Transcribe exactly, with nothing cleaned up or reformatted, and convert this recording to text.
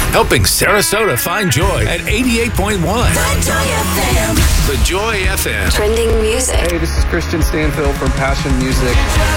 helping Sarasota find joy at eighty-eight point one. The Joy F M. The Joy F M. Trending music. Hey, this is Christian Stanfield from Passion Music.